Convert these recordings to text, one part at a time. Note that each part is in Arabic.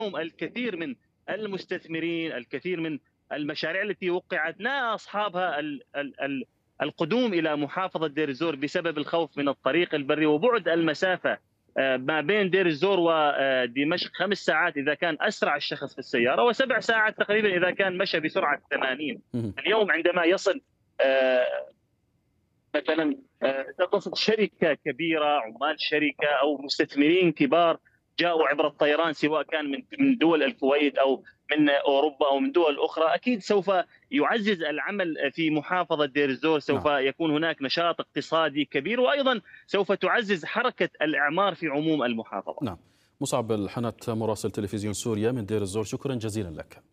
الكثير من المستثمرين، الكثير من المشاريع التي وقعت نأى أصحابها القدوم إلى محافظة دير الزور بسبب الخوف من الطريق البري وبعد المسافة ما بين دير الزور ودمشق 5 ساعات إذا كان أسرع الشخص في السيارة، و7 ساعات تقريبا إذا كان مشى بسرعة 80. مهم. اليوم عندما يصل آه، مثلا تصل شركة كبيرة، عمال شركة أو مستثمرين كبار جاءوا عبر الطيران، سواء كان من دول الكويت أو من أوروبا أو من دول أخرى، أكيد سوف يعزز العمل في محافظة دير الزور، سوف نعم. يكون هناك نشاط اقتصادي كبير، وأيضا سوف تعزز حركة الإعمار في عموم المحافظة. نعم. مصعب الحنت مراسل تلفزيون سوريا من دير الزور، شكرا جزيلا لك.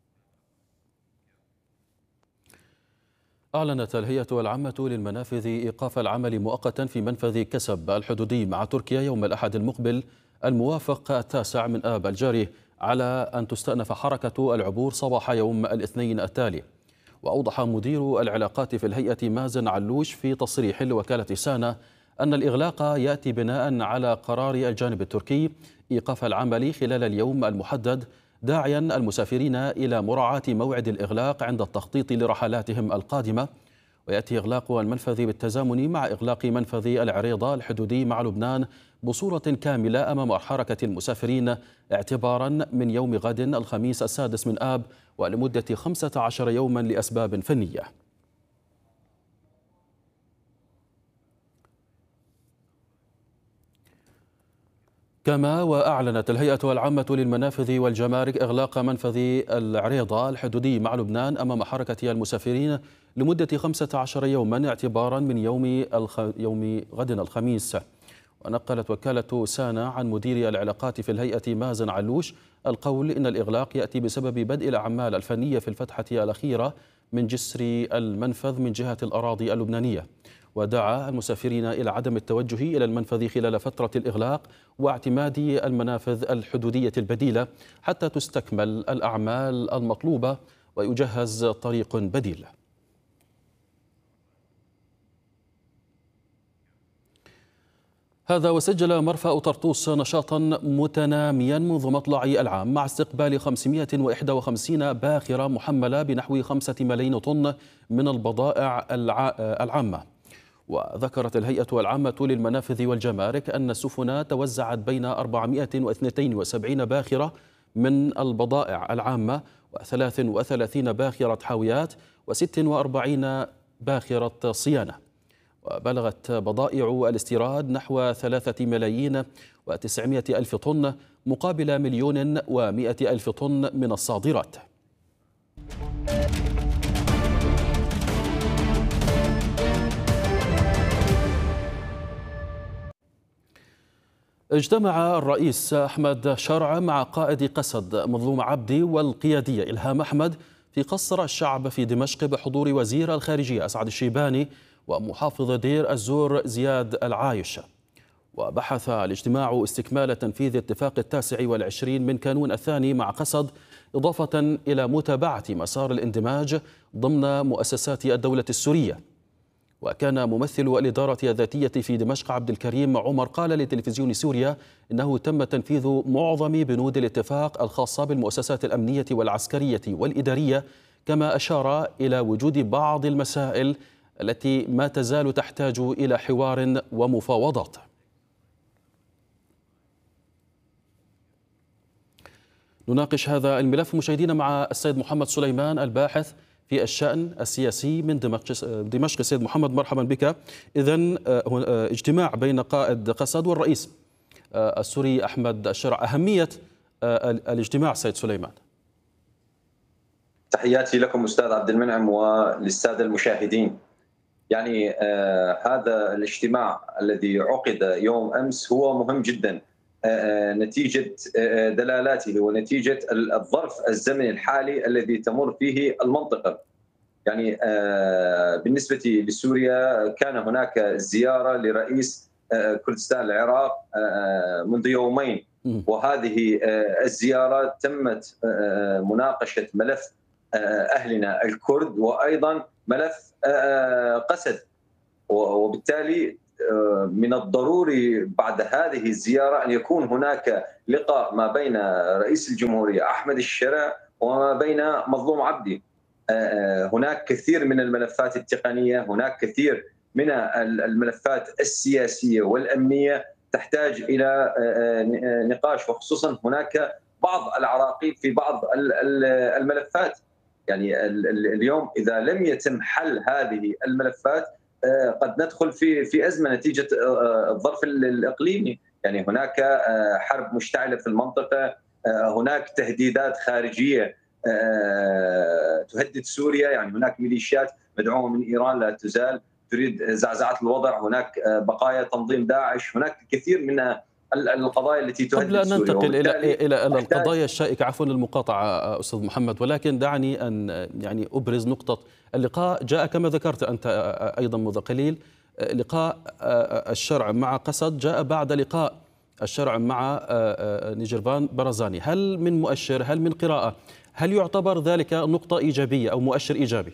أعلنت الهيئة العامة للمنافذ إيقاف العمل مؤقتا في منفذ كسب الحدودي مع تركيا يوم الأحد المقبل الموافق 9 من آب الجاري، على أن تستأنف حركة العبور صباح يوم الاثنين التالي. وأوضح مدير العلاقات في الهيئة مازن علوش في تصريح لوكالة سانا أن الإغلاق يأتي بناء على قرار الجانب التركي إيقاف العمل خلال اليوم المحدد، داعيا المسافرين إلى مراعاة موعد الإغلاق عند التخطيط لرحلاتهم القادمة. ويأتي إغلاق المنفذ بالتزامن مع إغلاق منفذ العريضة الحدودي مع لبنان بصورة كاملة أمام حركة المسافرين اعتبارا من يوم غد الخميس 6 من آب، ولمدة 15 يوما لأسباب فنية. كما وأعلنت الهيئة العامة للمنافذ والجمارك إغلاق منفذ العريضة الحدودي مع لبنان أمام حركة المسافرين لمدة 15 يوما اعتبارا من يوم غد الخميس. ونقلت وكالة سانا عن مدير العلاقات في الهيئة مازن علوش القول إن الإغلاق يأتي بسبب بدء الأعمال الفنية في الفتحة الأخيرة من جسر المنفذ من جهة الأراضي اللبنانية. ودعا المسافرين إلى عدم التوجه إلى المنفذ خلال فترة الإغلاق واعتماد المنافذ الحدودية البديلة حتى تستكمل الأعمال المطلوبة ويجهز طريق بديل. هذا وسجل مرفأ طرطوس نشاطا متناميا منذ مطلع العام مع استقبال 551 باخرة محملة بنحو 5 ملايين طن من البضائع العامة. وذكرت الهيئة العامة للمنافذ والجمارك أن السفن توزعت بين 472 باخرة من البضائع العامة و33 باخرة حاويات و46 باخرة صيانة. وبلغت بضائع الاستيراد نحو 3 ملايين و900 ألف طن مقابل 1,100,000 ألف طن من الصادرات. اجتمع الرئيس أحمد شرع مع قائد قسد مظلوم عبدي والقيادية إلهام أحمد في قصر الشعب في دمشق بحضور وزير الخارجية أسعد الشيباني ومحافظ دير الزور زياد العايش. وبحث الاجتماع استكمال تنفيذ اتفاق 29 من كانون الثاني مع قسد، إضافة إلى متابعة مسار الاندماج ضمن مؤسسات الدولة السورية. وكان ممثل الإدارة الذاتية في دمشق عبد الكريم عمر قال لتلفزيون سوريا إنه تم تنفيذ معظم بنود الاتفاق الخاصة بالمؤسسات الأمنية والعسكرية والإدارية، كما أشار إلى وجود بعض المسائل التي ما تزال تحتاج إلى حوار ومفاوضات. نناقش هذا الملف مشاهدينا مع السيد محمد سليمان الباحث في الشأن السياسي من دمشق. سيد محمد مرحبا بك. إذن اجتماع بين قائد قسد والرئيس السوري أحمد الشرع، أهمية الاجتماع سيد سليمان. تحياتي لكم أستاذ عبد المنعم وللسادة المشاهدين. يعني هذا الاجتماع الذي عقد يوم أمس هو مهم جدا، نتيجة دلالاته ونتيجة الظرف الزمني الحالي الذي تمر فيه المنطقة. يعني بالنسبة لسوريا كان هناك زيارة لرئيس كردستان العراق منذ يومين، وهذه الزيارة تمت مناقشة ملف أهلنا الكرد وأيضا ملف قسد، وبالتالي من الضروري بعد هذه الزيارة أن يكون هناك لقاء ما بين رئيس الجمهورية أحمد الشرع وما بين مظلوم عبدي. هناك كثير من الملفات التقنية، هناك كثير من الملفات السياسية والأمنية تحتاج إلى نقاش، وخصوصا هناك بعض العراقيل في بعض الملفات. يعني اليوم إذا لم يتم حل هذه الملفات قد ندخل في أزمة نتيجة الظرف الإقليمي. يعني هناك حرب مشتعلة في المنطقة، هناك تهديدات خارجية تهدد سوريا، يعني هناك ميليشيات مدعومة من إيران لا تزال تريد زعزعة الوضع، هناك بقايا تنظيم داعش، هناك الكثير من القضايا التي تهدد قبل أن سوريا. ننتقل إلى القضايا الشائكة، عفوا المقاطعة أستاذ محمد، ولكن دعني أن يعني أبرز نقطة اللقاء. جاء كما ذكرت أنت أيضا منذ قليل، لقاء الشرع مع قسد جاء بعد لقاء الشرع مع نيجيرفان برزاني. هل من مؤشر، هل من قراءة، هل يعتبر ذلك نقطة إيجابية أو مؤشر إيجابي؟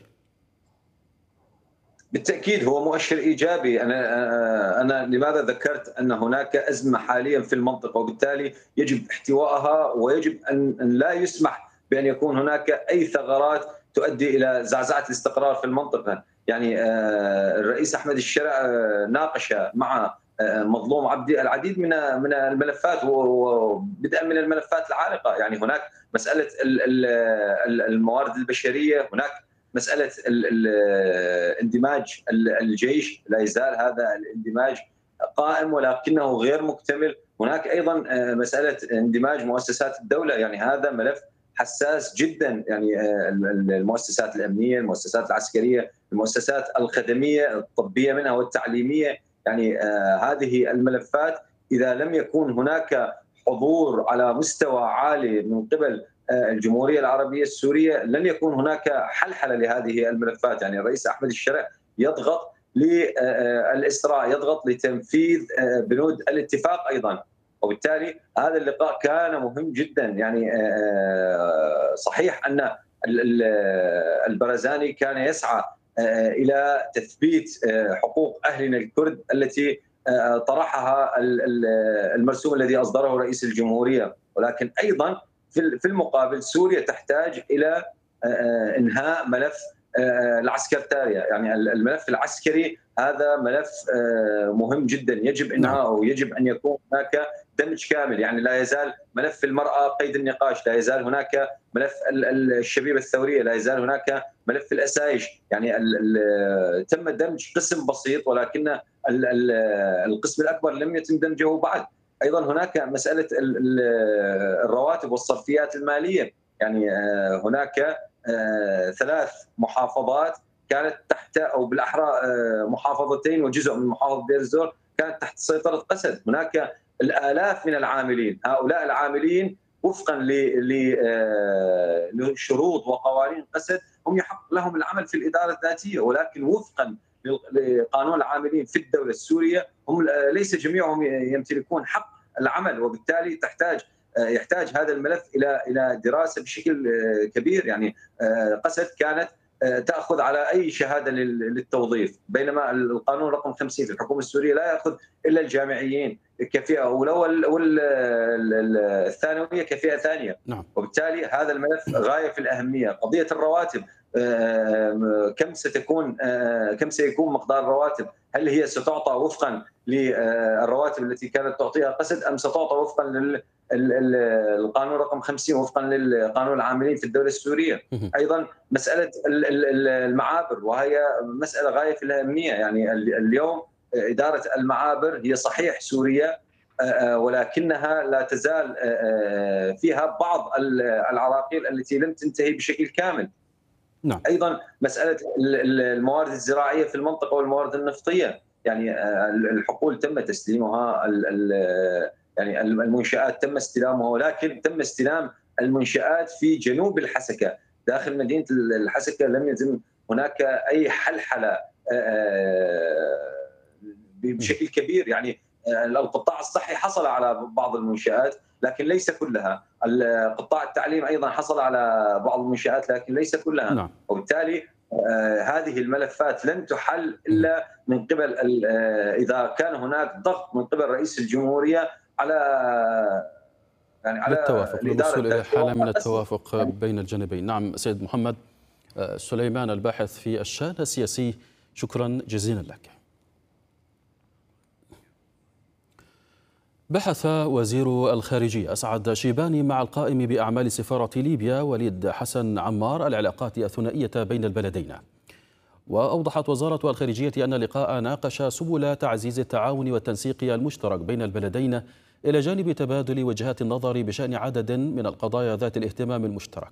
بالتأكيد هو مؤشر إيجابي. أنا لماذا ذكرت أن هناك أزمة حاليا في المنطقة، وبالتالي يجب احتوائها، ويجب أن لا يسمح بأن يكون هناك أي ثغرات تؤدي إلى زعزعة الاستقرار في المنطقة. يعني الرئيس أحمد الشرع ناقش مع مظلوم عبدي العديد من الملفات، وبدءا من الملفات العالقة. يعني هناك مسألة الموارد البشرية، هناك مسألة اندماج الجيش، لا يزال هذا الاندماج قائم ولكنه غير مكتمل. هناك أيضا مسألة اندماج مؤسسات الدولة، يعني هذا ملف حساس جدا. يعني المؤسسات الأمنية، المؤسسات العسكرية، المؤسسات الخدمية الطبية منها والتعليمية. يعني هذه الملفات إذا لم يكون هناك حضور على مستوى عالي من قبل الجمهورية العربية السورية لن يكون هناك حلحلة لهذه الملفات. يعني الرئيس أحمد الشرع يضغط للإسراء، يضغط لتنفيذ بنود الاتفاق أيضا، وبالتالي هذا اللقاء كان مهم جدا. يعني صحيح أن البرزاني كان يسعى إلى تثبيت حقوق أهلنا الكرد التي طرحها المرسوم الذي أصدره رئيس الجمهورية، ولكن أيضا في المقابل سوريا تحتاج إلى إنهاء ملف العسكرتارية. يعني الملف العسكري هذا ملف مهم جدا، يجب إنهاءه، ويجب أن يكون هناك دمج كامل. يعني لا يزال ملف المرأة قيد النقاش، لا يزال هناك ملف الشبيبة الثورية، لا يزال هناك ملف الأسايش. يعني تم دمج قسم بسيط، ولكن القسم الأكبر لم يتم دمجه بعد. أيضا هناك مسألة الرواتب والصرفيات المالية. يعني هناك 3 محافظات كانت تحت، أو بالأحرى محافظتين وجزء من محافظة دير الزور كانت تحت سيطرة قسد. هناك الآلاف من العاملين، هؤلاء العاملين وفقا لشروط وقوانين قسد هم يحق لهم العمل في الإدارة الذاتية، ولكن وفقا لقانون العاملين في الدولة السورية هم ليس جميعهم يمتلكون حق العمل، وبالتالي يحتاج هذا الملف إلى دراسة بشكل كبير. يعني قسد كانت تأخذ على أي شهادة للتوظيف، بينما القانون رقم 50 في الحكومة السورية لا يأخذ إلا الجامعيين كفئة أولى والثانوية كفئة ثانية. نعم. وبالتالي هذا الملف غاية في الأهمية. قضية الرواتب، كم سيكون مقدار الرواتب؟ هل هي ستعطى وفقا للرواتب التي كانت تعطيها قسد، أم ستعطى وفقا للقانون رقم 50 وفقا للقانون العاملين في الدولة السورية؟ أيضا مسألة المعابر، وهي مسألة غاية في الأهمية. يعني اليوم إدارة المعابر هي صحيح سورية، ولكنها لا تزال فيها بعض العراقيل التي لم تنتهي بشكل كامل. نعم. أيضا مسألة الموارد الزراعية في المنطقة والموارد النفطية. يعني الحقول تم تسليمها، يعني المنشآت تم استلامها، ولكن تم استلام المنشآت في جنوب الحسكة. داخل مدينة الحسكة لم يتم هناك أي حلحلة بشكل كبير. يعني القطاع الصحي حصل على بعض المنشآت لكن ليس كلها، قطاع التعليم أيضا حصل على بعض المنشآت لكن ليس كلها. نعم. وبالتالي هذه الملفات لن تحل إلا من قبل إذا كان هناك ضغط من قبل رئيس الجمهورية على بالتوافق، للوصول إلى حالة من التوافق بين الجانبين. نعم سيد محمد سليمان الباحث في الشأن السياسي، شكرا جزيلا لك. بحث وزير الخارجية أسعد شيباني مع القائم بأعمال سفارة ليبيا وليد حسن عمار العلاقات الثنائية بين البلدين. وأوضحت وزارة الخارجية أن اللقاء ناقش سبل تعزيز التعاون والتنسيق المشترك بين البلدين إلى جانب تبادل وجهات النظر بشأن عدد من القضايا ذات الاهتمام المشترك.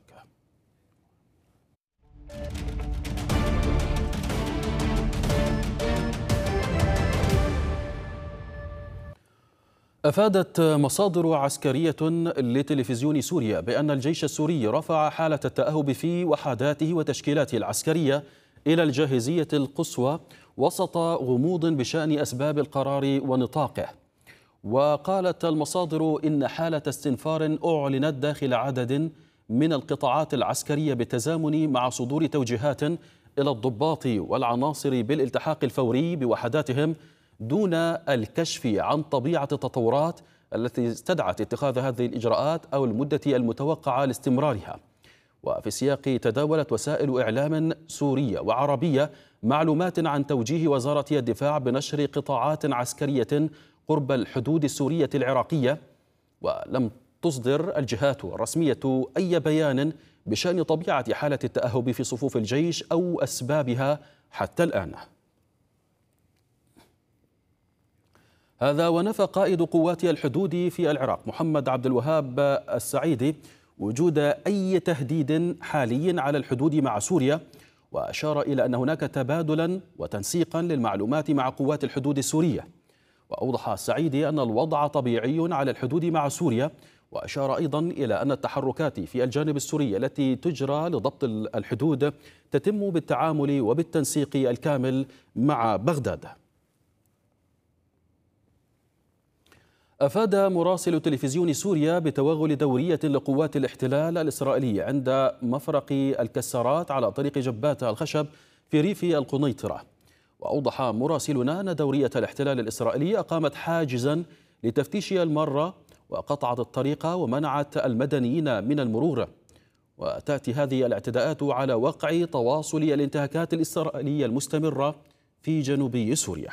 أفادت مصادر عسكرية لتلفزيون سوريا بأن الجيش السوري رفع حالة التأهب في وحداته وتشكيلاته العسكرية إلى الجاهزية القصوى وسط غموض بشأن أسباب القرار ونطاقه. وقالت المصادر إن حالة استنفار أعلنت داخل عدد من القطاعات العسكرية بالتزامن مع صدور توجيهات إلى الضباط والعناصر بالالتحاق الفوري بوحداتهم دون الكشف عن طبيعة التطورات التي استدعت اتخاذ هذه الإجراءات أو المدة المتوقعة لاستمرارها. وفي السياق تداولت وسائل إعلام سورية وعربية معلومات عن توجيه وزارة الدفاع بنشر قطاعات عسكرية قرب الحدود السورية العراقية، ولم تصدر الجهات الرسمية أي بيان بشأن طبيعة حالة التأهب في صفوف الجيش أو أسبابها حتى الآن. هذا ونفى قائد قوات الحدود في العراق محمد عبد الوهاب السعيدي وجود أي تهديد حالي على الحدود مع سوريا، وأشار إلى أن هناك تبادلا وتنسيقا للمعلومات مع قوات الحدود السورية. وأوضح السعيدي أن الوضع طبيعي على الحدود مع سوريا، وأشار أيضا إلى أن التحركات في الجانب السوري التي تجرى لضبط الحدود تتم بالتعامل وبالتنسيق الكامل مع بغداد. أفاد مراسل تلفزيون سوريا بتوغل دورية لقوات الاحتلال الإسرائيلي عند مفرق الكسارات على طريق جبات الخشب في ريف القنيطرة. وأوضح مراسلنا أن دورية الاحتلال الإسرائيلي أقامت حاجزا لتفتيش المرة وقطعت الطريق ومنعت المدنيين من المرور. وتأتي هذه الاعتداءات على وقع تواصل الانتهاكات الإسرائيلية المستمرة في جنوبي سوريا.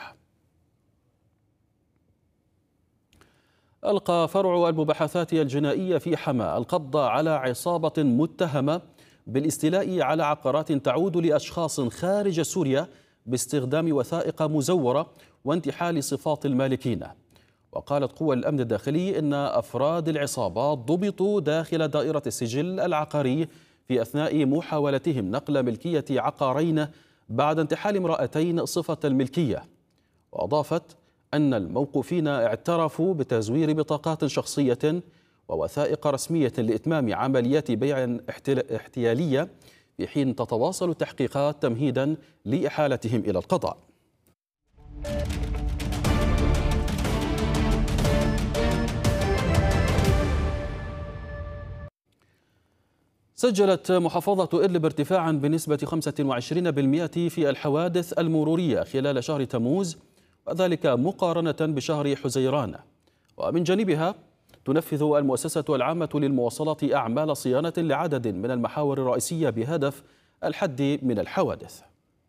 ألقى فرع المباحثات الجنائية في حماة القبض على عصابة متهمة بالاستيلاء على عقارات تعود لأشخاص خارج سوريا باستخدام وثائق مزورة وانتحال صفات المالكين. وقالت قوى الأمن الداخلي إن أفراد العصابة ضبطوا داخل دائرة السجل العقاري في أثناء محاولتهم نقل ملكية عقارين بعد انتحال امرأتين صفة الملكية. وأضافت أن الموقوفين اعترفوا بتزوير بطاقات شخصية ووثائق رسمية لإتمام عمليات بيع احتيالية في حين تتواصل التحقيقات تمهيدا لإحالتهم إلى القضاء. سجلت محافظة إدلب ارتفاعا بنسبة 25% في الحوادث المرورية خلال شهر تموز، وذلك مقارنة بشهر حزيران. ومن جانبها تنفذ المؤسسة العامة للمواصلات أعمال صيانة لعدد من المحاور الرئيسية بهدف الحد من الحوادث.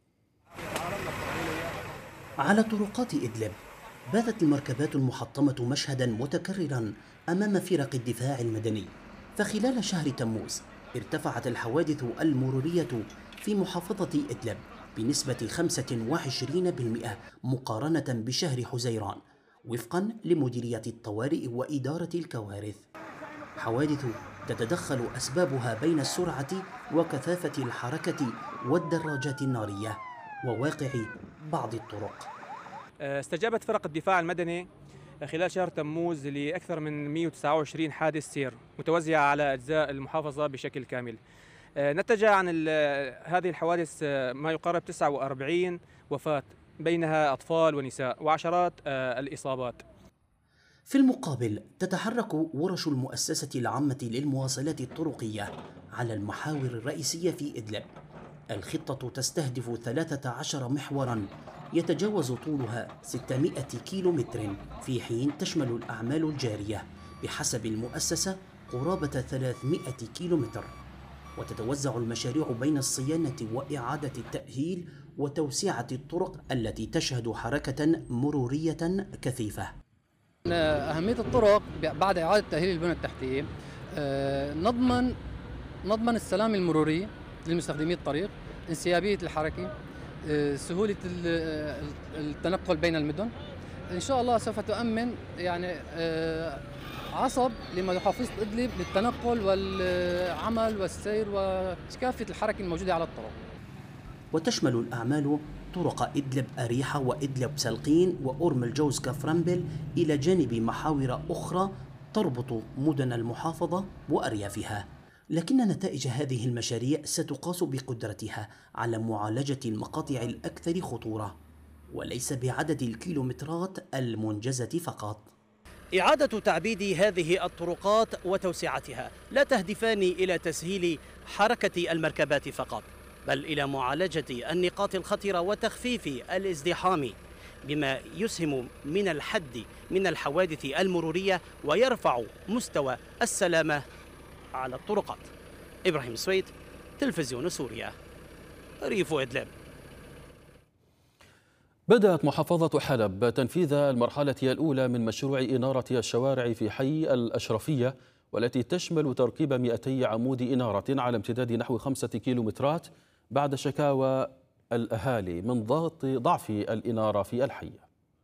على طرقات إدلب باتت المركبات المحطمة مشهدا متكررا أمام فرق الدفاع المدني. فخلال شهر تموز ارتفعت الحوادث المرورية في محافظة إدلب بنسبة 25% مقارنة بشهر حزيران وفقا لمديرية الطوارئ وإدارة الكوارث. حوادث تتدخل أسبابها بين السرعة وكثافة الحركة والدراجات النارية وواقع بعض الطرق. استجابت فرق الدفاع المدني خلال شهر تموز لأكثر من 129 حادث سير متوزعة على أجزاء المحافظة بشكل كامل. نتج عن هذه الحوادث ما يقارب 49 وفاة بينها أطفال ونساء وعشرات الإصابات. في المقابل تتحرك ورش المؤسسة العامة للمواصلات الطرقية على المحاور الرئيسية في إدلب الخطة تستهدف 13 محورا يتجاوز طولها 600 كيلومتر، في حين تشمل الأعمال الجارية بحسب المؤسسة قرابة 300 كيلومتر. وتتوزع المشاريع بين الصيانة وإعادة التأهيل وتوسعة الطرق التي تشهد حركة مرورية كثيفة. أهمية الطرق بعد إعادة تأهيل البنى التحتية نضمن السلام المروري للمستخدمي الطريق، انسيابية الحركة، سهولة التنقل بين المدن. إن شاء الله سوف تؤمن يعني عصب لمحافظة إدلب للتنقل والعمل والسير وكافة الحركة الموجودة على الطرق. وتشمل الأعمال طرق إدلب أريحة وإدلب سلقين وأورمل جوز كفرنبل، إلى جانب محاور أخرى تربط مدن المحافظة وأريافها. لكن نتائج هذه المشاريع ستقاس بقدرتها على معالجة المقاطع الأكثر خطورة، وليس بعدد الكيلومترات المنجزة فقط. إعادة تعبيد هذه الطرقات وتوسعتها لا تهدفان إلى تسهيل حركة المركبات فقط، بل إلى معالجة النقاط الخطرة وتخفيف الازدحام، بما يسهم من الحد من الحوادث المرورية ويرفع مستوى السلامة على الطرقات. إبراهيم سويد، تلفزيون سوريا، ريف إدلب. بدأت محافظة حلب تنفيذ المرحلة الأولى من مشروع إنارة الشوارع في حي الأشرفية، والتي تشمل تركيب 200 عمود إنارة على امتداد نحو 5 كيلومترات، بعد شكاوى الأهالي من ضعف الإنارة في الحي.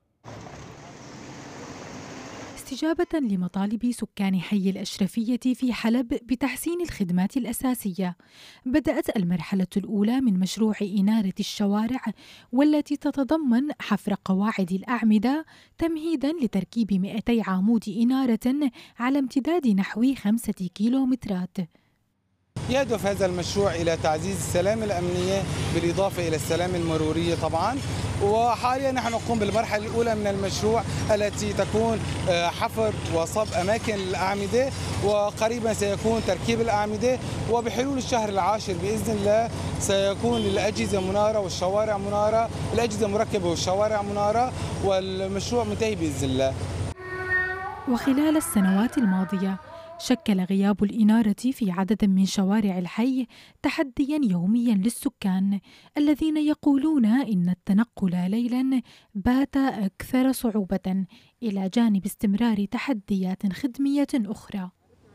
استجابة لمطالب سكان حي الأشرفية في حلب بتحسين الخدمات الأساسية، بدأت المرحلة الأولى من مشروع إنارة الشوارع، والتي تتضمن حفر قواعد الأعمدة تمهيداً لتركيب 200 عمود إنارة على امتداد نحو 5 كيلومترات. يهدف هذا المشروع إلى تعزيز السلامة الأمنية بالإضافة إلى السلامة المرورية طبعاً. وحاليا نحن نقوم بالمرحلة الأولى من المشروع التي تكون حفر وصب أماكن الأعمدة، وقريبا سيكون تركيب الأعمدة، وبحلول الشهر العاشر بإذن الله سيكون للأجهزة منارة والشوارع منارة، الأجهزة مركبة والشوارع منارة، والمشروع منتهي بإذن الله. وخلال السنوات الماضية شكل غياب الإنارة في عدد من شوارع الحي تحدياً يومياً للسكان، الذين يقولون إن التنقل ليلاً بات أكثر صعوبة، إلى جانب استمرار تحديات خدمية أخرى.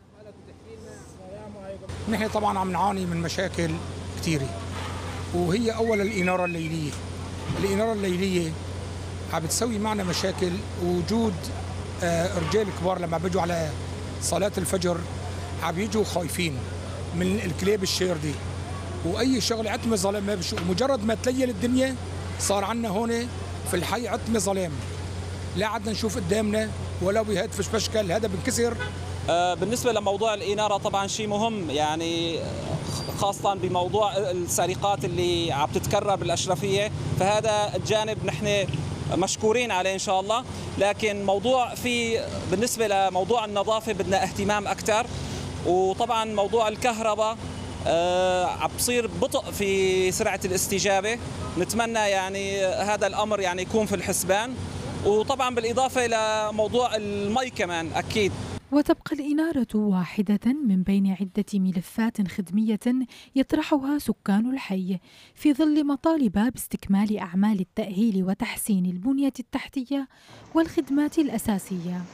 نحن طبعاً عم نعاني من مشاكل كثيرة، وهي أولاً الإنارة الليلية. الإنارة الليلية عم بتسوي معنا مشاكل، وجود رجال كبار لما بيجوا على صلاة الفجر عم يجوا خايفين من الكلاب الشاردة، وأي شغلة عتمة ظلام ما بشوف. مجرد ما تليل الدنيا صار عنا هون في الحي عتمة ظلام، لا عدنا نشوف قدامنا ولا بهدفش بشكل، هذا بنكسر. بالنسبة لموضوع الإنارة طبعا شيء مهم، يعني خاصة بموضوع السرقات اللي عم تتكرر بالأشرفية، فهذا الجانب نحن مشكورين عليه إن شاء الله. لكن بالنسبة لموضوع النظافة بدنا اهتمام أكثر، وطبعا موضوع الكهرباء عم بصير بطء في سرعة الاستجابة، نتمنى يعني هذا الأمر يعني يكون في الحسبان، وطبعا بالإضافة إلى موضوع المي كمان أكيد. وتبقى الإنارة واحدة من بين عدة ملفات خدمية يطرحها سكان الحي في ظل مطالب باستكمال أعمال التأهيل وتحسين البنية التحتية والخدمات الأساسية.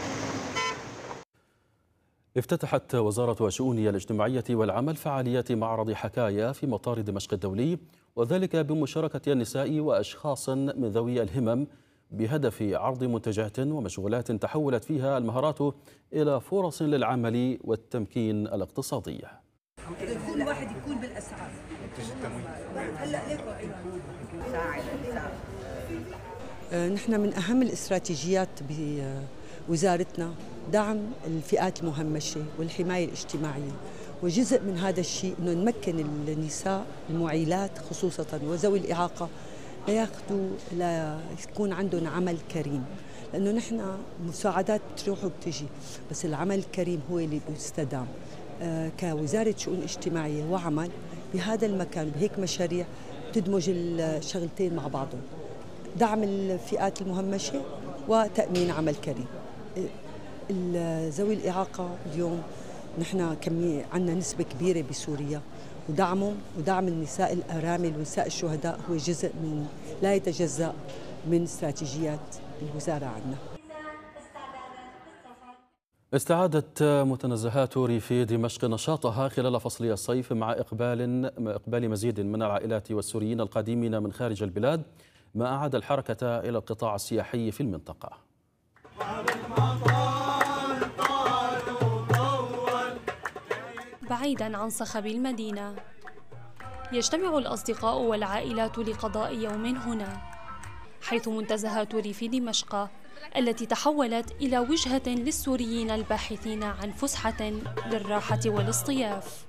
افتتحت وزارة الشؤون الاجتماعية والعمل فعاليات معرض حكايا في مطار دمشق الدولي، وذلك بمشاركة النساء وأشخاص من ذوي الهمم، بهدف عرض منتجات ومشغولات تحولت فيها المهارات إلى فرص للعمل والتمكين الاقتصادي. كل واحد يكون بالأسعار. نحن من أهم الاستراتيجيات بوزارتنا دعم الفئات المهمشة والحماية الاجتماعية، وجزء من هذا الشيء أنه نمكن النساء المعيلات خصوصا وذوي الإعاقة ليكون عندهم عمل كريم، لأنه نحن مساعدات بتروح وبتجي، بس العمل الكريم هو اللي بيستدام. كوزارة شؤون اجتماعية وعمل بهذا المكان بهيك مشاريع تدمج الشغلتين مع بعضهم، دعم الفئات المهمشة وتأمين عمل كريم. ذوي الإعاقة اليوم نحن عندنا نسبة كبيرة بسوريا، ودعمهم ودعم النساء الأرامل ونساء الشهداء هو جزء من لا يتجزأ من استراتيجيات الوزارة عندنا. استعادت متنزهات ريف دمشق نشاطها خلال فصل الصيف مع إقبال مزيد من العائلات والسوريين القادمين من خارج البلاد، ما أعاد الحركة إلى القطاع السياحي في المنطقة. بعيداً عن صخب المدينة، يجتمع الأصدقاء والعائلات لقضاء يوم هنا، حيث منتزهات ريف دمشق التي تحولت إلى وجهة للسوريين الباحثين عن فسحة للراحة والاصطياف.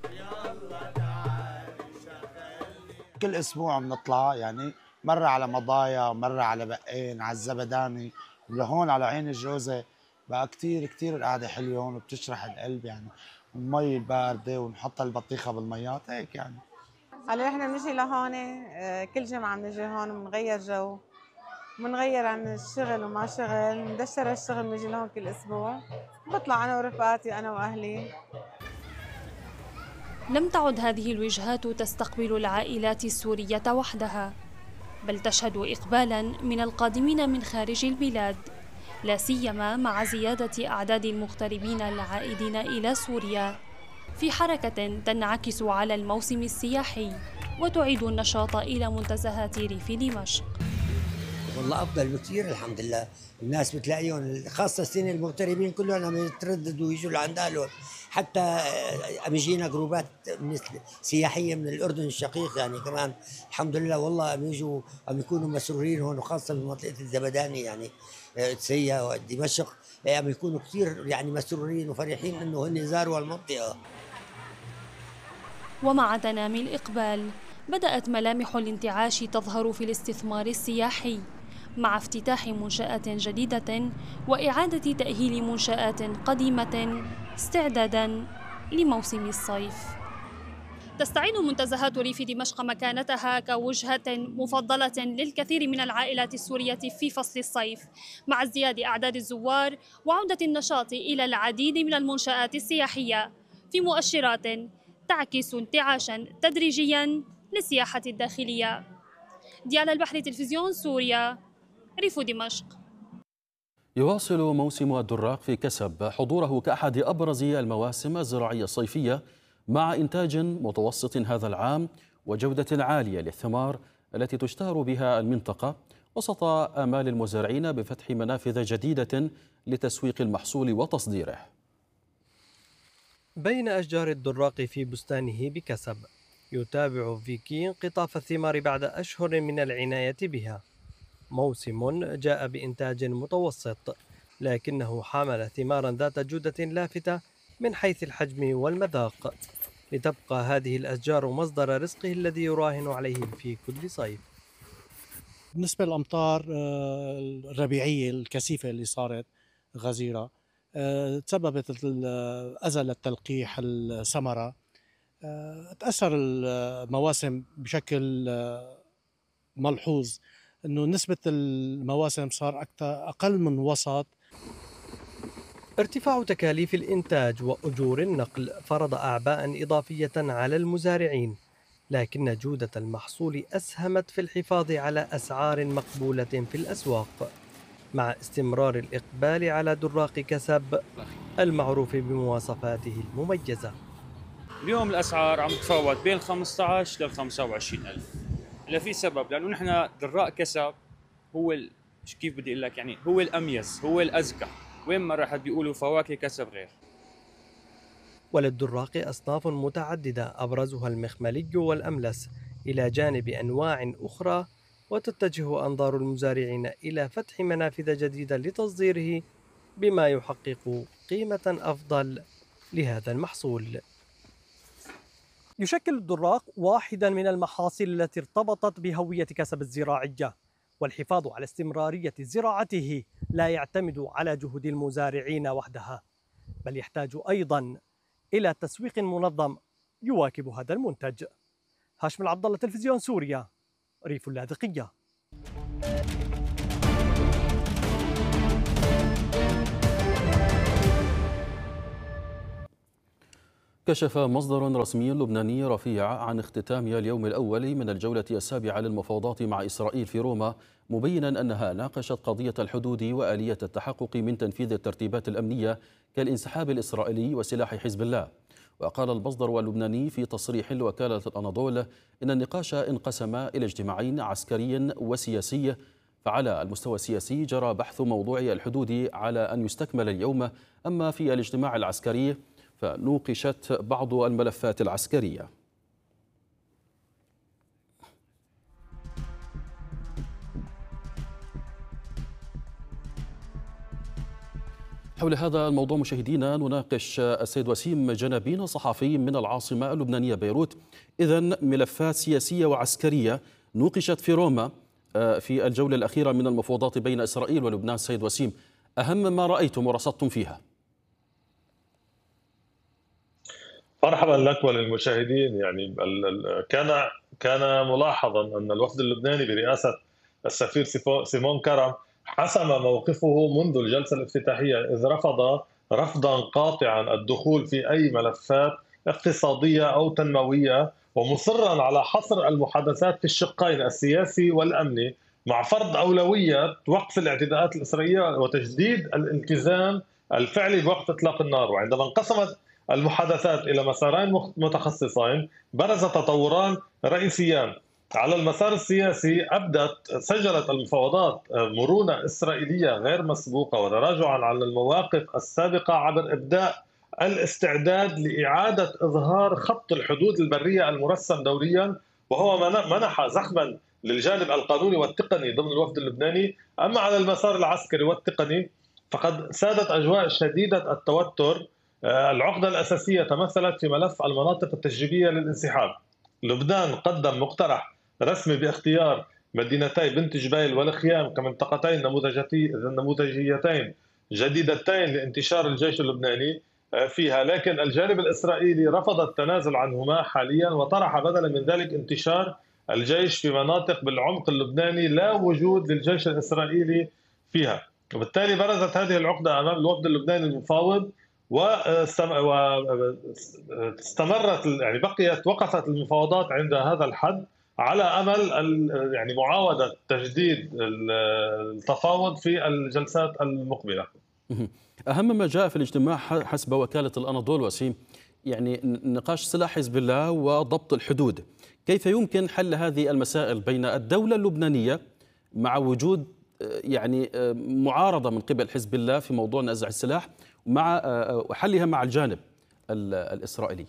كل أسبوع بنطلع، يعني مرة على مضايا، مرة على بقين، على الزبداني، ولهون على عين الجوزة. بقى كتير القعدة حلوة هون وبتشرح القلب يعني، والمي الباردة ونحط البطيخة بالميات هيك يعني. هلا نحن بنجي لهون كل جمعة بنجي هون وبنغير جو، بنغير عن الشغل وما شغل، مدشرة الشغل بنجي لهون كل أسبوع، بطلع أنا ورفقاتي أنا وأهلي. لم تعد هذه الوجهات تستقبل العائلات السورية وحدها، بل تشهد إقبالاً من القادمين من خارج البلاد، لا سيما مع زيادة أعداد المغتربين العائدين إلى سوريا، في حركة تنعكس على الموسم السياحي وتعيد النشاط إلى منتزهات ريف دمشق. والله أفضل بكثير الحمد لله، الناس بتلاقيهم خاصة السنة المغتربين كلهم عم يترددوا ويجوا لعند أهلهم، حتى عم يجينا جروبات سياحية من الأردن الشقيق يعني كمان الحمد لله. والله عم يجوا عم يكونوا مسرورين هون، وخاصة بمنطقة الزبداني يعني تسيا ودمشق، عم يكونوا كثير يعني مسرورين وفرحين إنه هن زاروا المنطقة. ومع تنامي الإقبال بدأت ملامح الانتعاش تظهر في الاستثمار السياحي، مع افتتاح منشآت جديدة وإعادة تأهيل منشآت قديمة استعداداً لموسم الصيف. تستعيد منتزهات ريف دمشق مكانتها كوجهة مفضلة للكثير من العائلات السورية في فصل الصيف، مع ازدياد أعداد الزوار وعودة النشاط إلى العديد من المنشآت السياحية، في مؤشرات تعكس انتعاشاً تدريجياً للسياحة الداخلية. ديال البحر، تلفزيون سوريا، ريف دمشق. يواصل موسم الدراق في كسب حضوره كأحد أبرز المواسم الزراعية الصيفية، مع إنتاج متوسط هذا العام وجودة عالية للثمار التي تشتهر بها المنطقة، وسط آمال المزارعين بفتح منافذ جديدة لتسويق المحصول وتصديره. بين أشجار الدراق في بستانه بكسب، يتابع فيكي انقطاف الثمار بعد أشهر من العناية بها. موسم جاء بإنتاج متوسط، لكنه حامل ثمارا ذات جودة لافتة من حيث الحجم والمذاق، لتبقى هذه الأشجار مصدر رزقه الذي يراهن عليه في كل صيف. بالنسبة للأمطار الربيعية الكثيفة اللي صارت غزيرة تسببت أزل تلقيح الثمرة، تأثر المواسم بشكل ملحوظ، أنه نسبة المواسم صار أقل من وسط. ارتفاع تكاليف الإنتاج وأجور النقل فرض أعباء إضافية على المزارعين، لكن جودة المحصول أسهمت في الحفاظ على أسعار مقبولة في الأسواق، مع استمرار الإقبال على دراق كسب المعروف بمواصفاته المميزة. اليوم الأسعار عم تتفاوت بين 15 لل 25,000. في سبب، لأنه نحن دراق كسب هو كيف بدي أقول لك يعني هو الأميز، هو الأزكى، وين ما راح بيقولوا فواكه كسب غير. وللدراق أصناف متعددة أبرزها المخملي والأملس، إلى جانب أنواع أخرى، وتتجه أنظار المزارعين إلى فتح منافذ جديدة لتصديره بما يحقق قيمة أفضل لهذا المحصول. يشكل الدراق واحدا من المحاصيل التي ارتبطت بهوية كسب الزراعية، والحفاظ على استمرارية زراعته لا يعتمد على جهود المزارعين وحدها، بل يحتاج أيضا إلى تسويق منظم يواكب هذا المنتج. هاشم العبد الله، تلفزيون سوريا، ريف اللاذقية. كشف مصدر رسمي لبناني رفيع عن اختتام اليوم الأول من الجولة السابعة للمفاوضات مع إسرائيل في روما، مبينا أنها ناقشت قضية الحدود وآلية التحقق من تنفيذ الترتيبات الأمنية كالانسحاب الإسرائيلي وسلاح حزب الله. وقال المصدر اللبناني في تصريح لوكالة الأناضول إن النقاش انقسم إلى اجتماعين عسكري وسياسي، فعلى المستوى السياسي جرى بحث موضوع الحدود على أن يستكمل اليوم، أما في الاجتماع العسكري فنوقشت بعض الملفات العسكرية. حول هذا الموضوع مشاهدينا نناقش السيد وسيم جنابين، صحفي من العاصمة اللبنانية بيروت. إذن ملفات سياسية وعسكرية نوقشت في روما في الجولة الأخيرة من المفاوضات بين إسرائيل ولبنان. السيد وسيم، أهم ما رأيتم ورصدتم فيها؟ مرحبا لك وللمشاهدين. يعني كان ملاحظا أن الوفد اللبناني برئاسة السفير سيمون كرم حسم موقفه منذ الجلسة الافتتاحية، إذ رفض رفضا قاطعا الدخول في أي ملفات اقتصادية أو تنموية، ومصرا على حصر المحادثات في الشقين السياسي والأمني، مع فرض أولوية وقف الاعتداءات الإسرائيلية وتجديد الالتزام الفعلي بوقف إطلاق النار. وعندما انقسمت المحادثات إلى مسارين متخصصين برز تطوران رئيسيان. على المسار السياسي سجلت المفاوضات مرونة إسرائيلية غير مسبوقة وتراجعا عن المواقف السابقة عبر إبداء الاستعداد لإعادة إظهار خط الحدود البرية المرسم دوليا، وهو منح زخما للجانب القانوني والتقني ضمن الوفد اللبناني. أما على المسار العسكري والتقني فقد سادت أجواء شديدة التوتر. العقدة الأساسية تمثلت في ملف المناطق التجريبية للانسحاب. لبنان قدم مقترح رسمي باختيار مدينتي بنت جبيل والخيام كمنطقتين نموذجيتين جديدتين لانتشار الجيش اللبناني فيها، لكن الجانب الإسرائيلي رفض التنازل عنهما حاليا، وطرح بدلا من ذلك انتشار الجيش في مناطق بالعمق اللبناني لا وجود للجيش الإسرائيلي فيها. وبالتالي برزت هذه العقدة أمام الوفد اللبناني المفاوض، واستمرت يعني وقفت المفاوضات عند هذا الحد على امل يعني معاوده تجديد التفاوض في الجلسات المقبله. اهم ما جاء في الاجتماع حسب وكاله الاناضول وسيم يعني نقاش سلاح حزب الله وضبط الحدود. كيف يمكن حل هذه المسائل بين الدوله اللبنانيه مع وجود يعني معارضه من قبل حزب الله في موضوع نزع السلاح مع حلها مع الجانب الإسرائيلي؟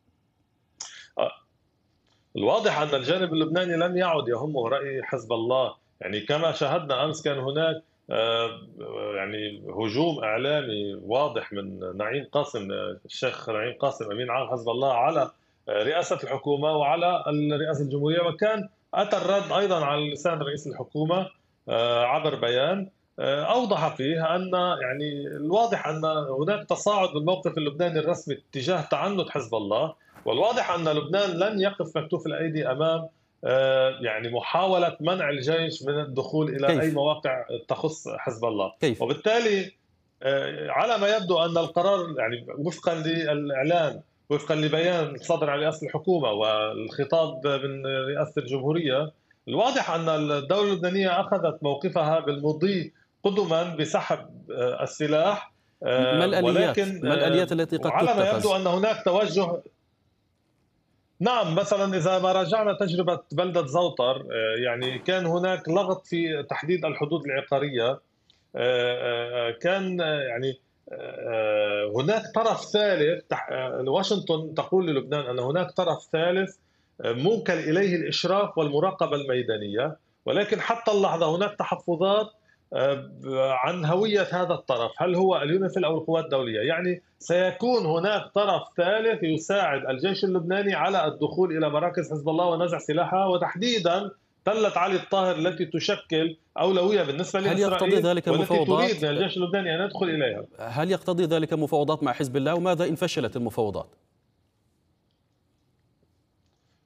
الواضح أن الجانب اللبناني لم يعد يهمه رأي حزب الله. يعني كما شاهدنا أمس كان هناك يعني هجوم إعلامي واضح من نعيم قاسم، الشيخ نعيم قاسم أمين عام حزب الله، على رئاسة الحكومة وعلى رئاسة الجمهورية، وكان أتى الرد أيضا على لسان رئيس الحكومة عبر بيان أوضح فيه أن يعني الواضح أن هناك تصاعد بالموقف اللبناني الرسمي تجاه تعنت حزب الله، والواضح أن لبنان لن يقف مكتوف الأيدي أمام يعني محاولة منع الجيش من الدخول إلى أي مواقع تخص حزب الله. وبالتالي على ما يبدو أن القرار يعني وفقا للإعلان، وفقا لبيان صدر عن رئاسة الحكومة والخطاب من رئاسة الجمهورية، الواضح أن الدولة اللبنانية أخذت موقفها بالمضي قدما بسحب السلاح. ما الآليات التي قد على ما يبدو أن هناك توجه. نعم، مثلا إذا ما راجعنا تجربة بلدة زوطر، يعني كان هناك لغط في تحديد الحدود العقارية. كان يعني هناك طرف ثالث. واشنطن تقول للبنان أن هناك طرف ثالث موكل إليه الإشراف والمراقبة الميدانية، ولكن حتى اللحظة هناك تحفظات عن هوية هذا الطرف، هل هو اليونيفيل أو القوات الدولية. يعني سيكون هناك طرف ثالث يساعد الجيش اللبناني على الدخول إلى مراكز حزب الله ونزع سلاحها، وتحديدا تلة علي الطاهر التي تشكل أولوية بالنسبة لإسرائيل، هل يقتضي ذلك مفاوضات؟ تريد من الجيش اللبناني أن يدخل إليها. هل يقتضي ذلك مفاوضات مع حزب الله؟ وماذا إن فشلت المفاوضات؟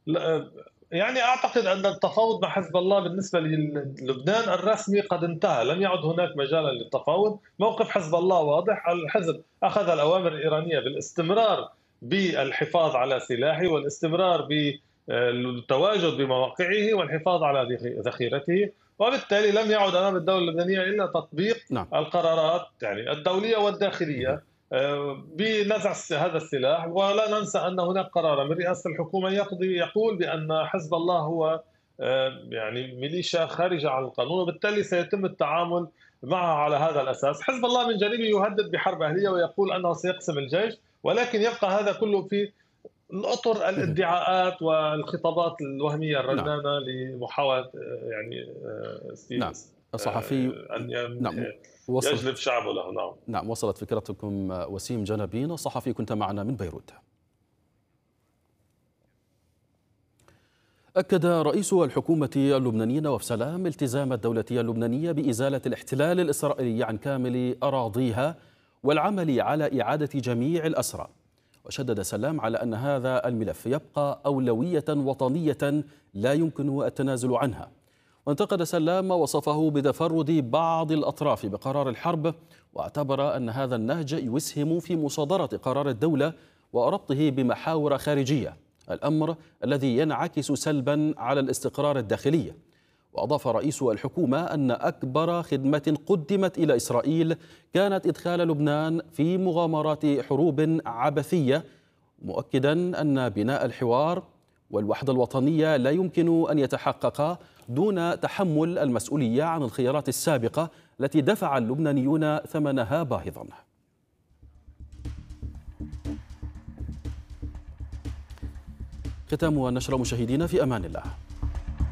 يعني أعتقد أن التفاوض مع حزب الله بالنسبة للبنان الرسمي قد انتهى، لم يعد هناك مجالا للتفاوض. موقف حزب الله واضح، الحزب أخذ الأوامر الإيرانية بالاستمرار بالحفاظ على سلاحه والاستمرار بالتواجد بمواقعه والحفاظ على ذخيرته، وبالتالي لم يعد أمام الدولة اللبنانية إلا تطبيق القرارات يعني الدولية والداخلية بنزع هذا السلاح. ولا ننسى أن هناك قرار من رئاسة الحكومة يقول بأن حزب الله هو يعني ميليشيا خارجة عن القانون، وبالتالي سيتم التعامل معها على هذا الأساس. حزب الله من جانبه يهدد بحرب أهلية ويقول أنه سيقسم الجيش، ولكن يبقى هذا كله في الأطر الادعاءات والخطابات الوهمية الرنانة لمحاولة يعني الصحفي أن يجلب شعبه له. نعم، وصلت فكرتكم. وسيم جنابين الصحفي كنت معنا من بيروت. أكد رئيس الحكومة اللبنانية نواف سلام التزام الدولة اللبنانية بإزالة الاحتلال الإسرائيلي عن كامل أراضيها والعمل على إعادة جميع الأسرى. وشدد سلام على أن هذا الملف يبقى أولوية وطنية لا يمكن التنازل عنها. وانتقد سلام ما وصفه بتفرد بعض الأطراف بقرار الحرب، واعتبر أن هذا النهج يسهم في مصادرة قرار الدولة وربطه بمحاور خارجية، الأمر الذي ينعكس سلبا على الاستقرار الداخلي. وأضاف رئيس الحكومة أن أكبر خدمة قدمت إلى إسرائيل كانت إدخال لبنان في مغامرات حروب عبثية، مؤكدا أن بناء الحوار والوحدة الوطنية لا يمكن أن يتحققا دون تحمل المسؤولية عن الخيارات السابقة التي دفع اللبنانيون ثمنها باهظا. ختام النشرة مشاهدينا، في أمان الله.